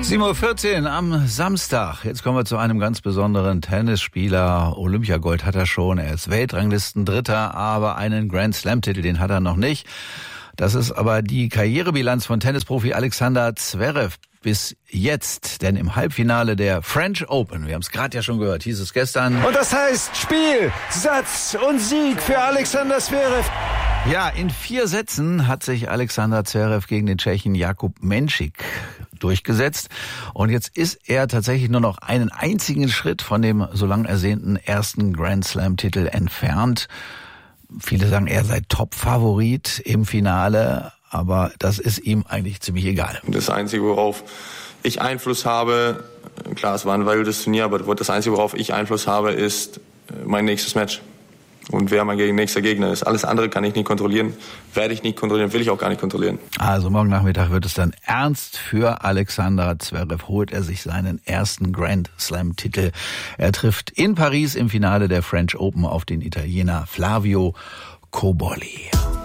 7:14 Uhr am Samstag. Jetzt kommen wir zu einem ganz besonderen Tennisspieler. Olympiagold hat er schon. Er ist Weltranglistendritter, aber einen Grand Slam-Titel, den hat er noch nicht. Das ist aber die Karrierebilanz von Tennisprofi Alexander Zverev bis jetzt. Denn im Halbfinale der French Open, wir haben es gerade ja schon gehört, hieß es gestern. Und das heißt Spiel, Satz und Sieg für Alexander Zverev. Ja, in 4 Sätzen hat sich Alexander Zverev gegen den Tschechen Jakub Menšík durchgesetzt. Und jetzt ist er tatsächlich nur noch einen einzigen Schritt von dem so lang ersehnten ersten Grand Slam-Titel entfernt. Viele sagen, er sei Top-Favorit im Finale, aber das ist ihm eigentlich ziemlich egal. Das Einzige, worauf ich Einfluss habe, klar, es war ein wildes Turnier, aber das Einzige, worauf ich Einfluss habe, ist mein nächstes Match. Und wer mein nächster Gegner ist. Alles andere kann ich nicht kontrollieren, werde ich nicht kontrollieren, will ich auch gar nicht kontrollieren. Also morgen Nachmittag wird es dann ernst für Alexander Zverev. Holt er sich seinen ersten Grand Slam-Titel. Er trifft in Paris im Finale der French Open auf den Italiener Flavio Cobolli.